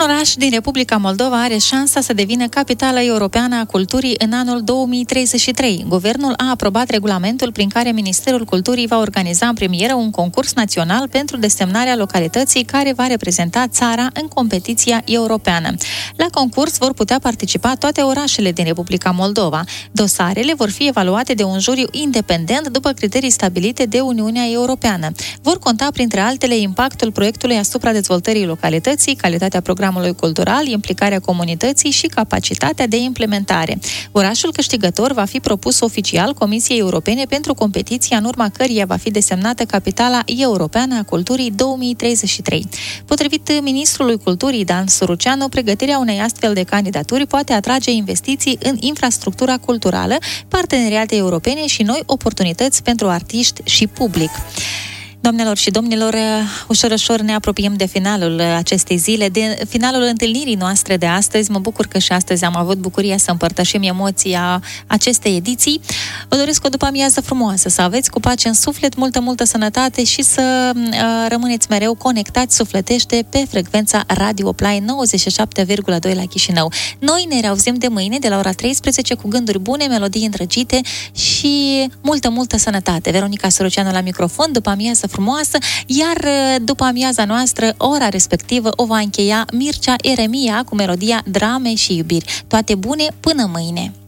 oraș din Republica Moldova are șansa să devină capitală europeană a culturii în anul 2033. Guvernul a aprobat regulamentul prin care Ministerul Culturii va organiza în premieră un concurs național pentru desemnarea localității care va reprezenta țara în competiția europeană. La concurs vor putea participa toate orașele din Republica Moldova. Dosarele vor fi evaluate de un juriu independent după criterii stabilite de Uniunea Europeană. Vor conta, printre altele, impactul proiectului asupra dezvoltării localității, calitatea programului cultural, implicarea comunității și capacitatea de implementare. Orașul câștigător va fi propus oficial Comisiei Europene pentru competiția în urma căreia va fi desemnată capitala europeană a culturii 2033. Potrivit ministrului culturii Dan Suruceanu, pregătirea unei astfel de candidaturi poate atrage investiții în infrastructura culturală, parteneriate europene și noi oportunități pentru artiști și public. Doamnelor și domnilor, ușor ne apropiem de finalul acestei zile, de finalul întâlnirii noastre de astăzi. Mă bucur că și astăzi am avut bucuria să împărtășim emoția acestei ediții. Vă doresc o după-amiază frumoasă, să aveți cu pace în suflet, multă sănătate și să rămâneți mereu conectați sufletește pe frecvența Radio Play 97,2 la Chișinău. Noi ne reauzim de mâine de la ora 13 cu gânduri bune, melodii îndrăgite și multă sănătate. Veronica Săruceanu la microfon, după-amiază frumoasă, iar după amiaza noastră, ora respectivă o va încheia Mircea Eremia cu melodia Drame și iubiri. Toate bune până mâine!